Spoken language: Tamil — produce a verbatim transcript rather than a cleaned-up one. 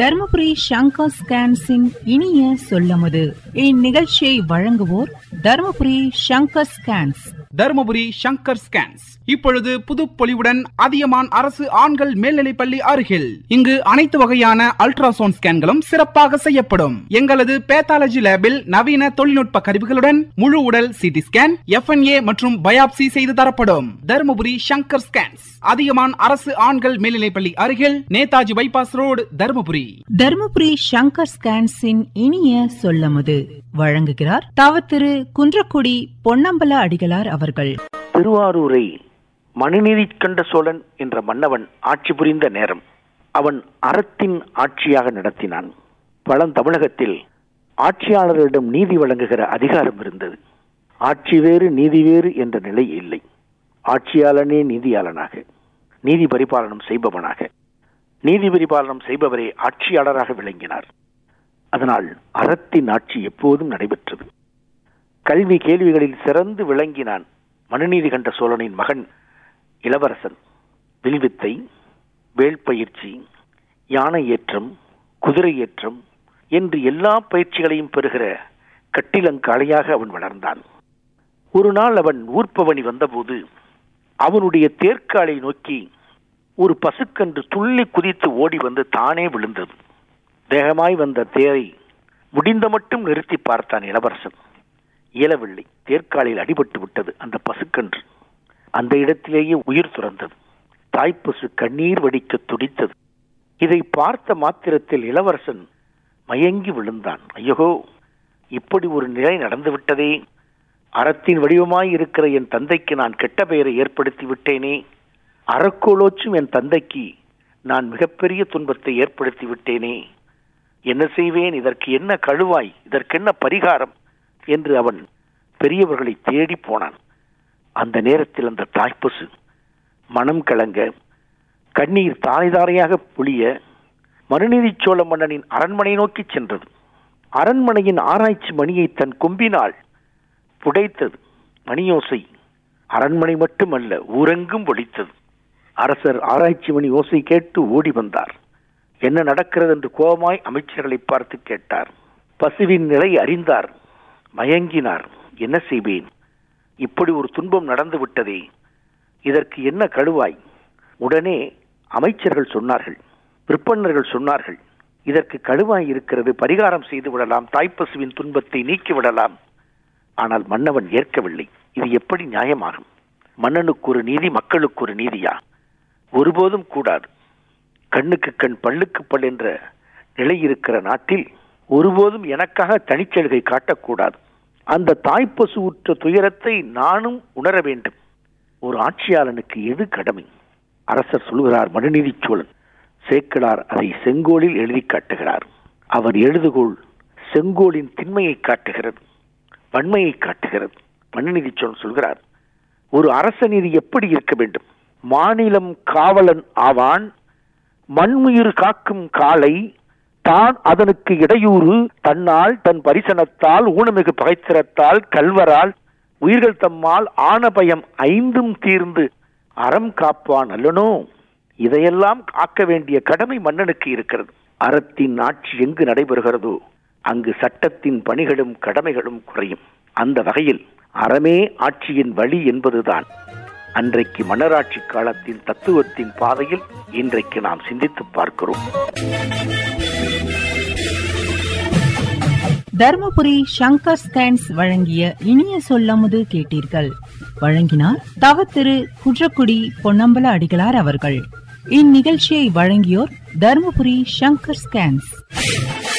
தர்மபுரி சங்கர் ஸ்கேன்ஸின் இனிய சொல்லமுது. இந்நிகழ்ச்சியை வழங்குவோர் தர்மபுரி சங்கர் ஸ்கேன்ஸ். தர்மபுரி சங்கர் ஸ்கேன்ஸ் இப்பொழுது புதுப்பொலிவுடன் அதியமான் அரசு ஆண்கள் மேல்நிலைப்பள்ளி அருகில். இங்கு அனைத்து வகையான அல்ட்ராசவுண்ட் ஸ்கேன்களும் சிறப்பாக செய்யப்படும். எங்களது பேத்தாலஜி லேபில் நவீன தொழில்நுட்ப கருவிகளுடன் முழு உடல் சிடி ஸ்கேன், எஃப் என் ஏ மற்றும் பயாப்சி செய்து தரப்படும். தர்மபுரி சங்கர் ஸ்கேன்ஸ், அதியமான் அரசு ஆண்கள் மேல்நிலைப்பள்ளி அருகில், நேதாஜி பைபாஸ் ரோடு, தர்மபுரி. தர்மபுரி சங்கர் ஸ்கேன்ஸின் இனிய சொல்லமுது வழங்குகிறார் தவ திரு குன்றக்குடி பொன்னம்பல அடிகளார் அவர்கள். திருவாரூரை மனுநீதி கண்ட சோழன் என்ற மன்னவன் ஆட்சி புரிந்த நேரம். அவன் அறத்தின் ஆட்சியாக நடத்தினான். பழந்தமிழகத்தில் ஆட்சியாளர்களிடம் நீதி வழங்குகிற அதிகாரம் இருந்தது. ஆட்சி வேறு நீதி வேறு என்ற நிலை இல்லை. ஆட்சியாளனே நீதியாளனாக, நீதி பரிபாலனம் செய்பவனாக, நீதி பரிபாலனம் செய்பவரே ஆட்சியாளராக விளங்கினார். அதனால் அறத்தின் ஆட்சி எப்போதும் நடைபெற்றது. கல்வி கேள்விகளில் சிறந்து விளங்கினான் மனுநீதி கண்ட சோழனின் மகன் இளவரசன். வில்வித்தை, வேல் பயிற்சி, யானை ஏற்றம், குதிரை ஏற்றம் என்று எல்லா பயிற்சிகளையும் பெறுகிற கட்டிலங்காளையாக அவன் வளர்ந்தான். ஒரு நாள் அவன் ஊர்ப்பவனி வந்தபோது அவனுடைய தேர்க்காலை நோக்கி ஒரு பசுக்கன்று துள்ளி குதித்து ஓடி வந்து தானே விழுந்தது. வேகமாய் வந்த தேரை முடிந்த மட்டும் நிறுத்தி பார்த்தான் இளவரசன். இயலவில்லை. தேர்க்காலில் அடிபட்டு விட்டது அந்த பசுக்கன்று. அந்த இடத்திலேயே உயிர் துறந்தது. தாய்ப்பசு கண்ணீர் வடிக்க துடித்தது. இதை பார்த்த மாத்திரத்தில் இளவரசன் மயங்கி விழுந்தான். ஐயோ, இப்படி ஒரு நிலை நடந்துவிட்டதே! அறத்தின் வடிவமாய் இருக்கிற என் தந்தைக்கு நான் கெட்ட பெயரை ஏற்படுத்தி விட்டேனே! அறக்கோலோச்சும் என் தந்தைக்கு நான் மிகப்பெரிய துன்பத்தை ஏற்படுத்தி விட்டேனே! என்ன செய்வேன்? இதற்கு என்ன கழுவாய்? இதற்கென்ன பரிகாரம் என்று அவன் பெரியவர்களை தேடி போனான். அந்த நேரத்தில் அந்த தாய்ப்பசு மனம் கலங்க, கண்ணீர் தாரை தாரையாக பொழிய மனுநீதி சோழ மன்னனின் அரண்மனை நோக்கி சென்றது. அரண்மனையின் ஆராய்ச்சி மணியை தன் கொம்பினால் புடைத்தது. மணியோசை அரண்மனை மட்டுமல்ல, ஊரெங்கும் ஒலித்தது. அரசர் ஆராய்ச்சி மணி ஓசை கேட்டு ஓடி வந்தார். என்ன நடக்கிறது என்று கோபமாய் அமைச்சர்களை பார்த்து கேட்டார். பசுவின் நிலை அறிந்தார். மயங்கினார். என்ன செய்வேன்? இப்படி ஒரு துன்பம் நடந்து விட்டதே, இதற்கு என்ன கழுவாய்? உடனே அமைச்சர்கள் சொன்னார்கள், விற்பன்னர்கள் சொன்னார்கள், இதற்கு கழுவாய் இருக்கிறது, பரிகாரம் செய்து விடலாம், தாய்ப்பசுவின் துன்பத்தை நீக்கி விடலாம். ஆனால் மன்னவன் ஏற்கவில்லை. இது எப்படி நியாயமாகும்? மன்னனுக்கு ஒரு நீதி, மக்களுக்கு ஒரு நீதியா? ஒருபோதும் கூடாது. கண்ணுக்கு கண் பல்லுக்கு பல் என்ற நிலை இருக்கிற நாட்டில் ஒருபோதும் எனக்காக தனிச்சலுகை காட்டக்கூடாது. அந்த தாய்ப்பசு உற்ற துயரத்தை நானும் உணர வேண்டும். ஒரு ஆட்சியாளனுக்கு எது கடமை? அரசர் சொல்கிறார். மனுநீதி சோழன் சேக்கிழார் அதை செங்கோலில் எழுதி காட்டுகிறார். அவர் எழுதுகோள் செங்கோலின் திண்மையை காட்டுகிறது, வன்மையை காட்டுகிறது. மனுநீதி சோழன் சொல்கிறார், ஒரு அரச நீதி எப்படி இருக்க வேண்டும்? மாநிலம் காவலன் ஆவான், மண்முயிர் காக்கும் காலை, தான் அதனுக்கு இடையூறு, தன்னால் தன் பரிசனத்தால் ஊனமிகு பகைத்திறத்தால் கல்வரால் உயிர்கள் தம்மால் ஆன பயம் ஐந்தும் தீர்ந்து அறம் காப்பான் அல்லனோ. இதையெல்லாம் காக்க வேண்டிய கடமை மன்னனுக்கு இருக்கிறது. அறத்தின் ஆட்சி எங்கு நடைபெறுகிறதோ அங்கு சட்டத்தின் பணிகளும் கடமைகளும் குறையும். அந்த வகையில் அறமே ஆட்சியின் வழி என்பதுதான் அன்றைக்கு மன்னராட்சி காலத்தின் தத்துவத்தின் பாதையில் இன்றைக்கு நாம் சிந்தித்து பார்க்கிறோம். தர்மபுரி சங்கர் ஸ்கேன்ஸ் வழங்கிய இனிய சொல்லமுது கேட்டீர்கள். வழங்கினார் தவ திரு குன்றக்குடி பொன்னம்பல அடிகளார் அவர்கள். இந்நிகழ்ச்சியை வழங்கியோர் தர்மபுரி சங்கர் ஸ்கேன்ஸ்.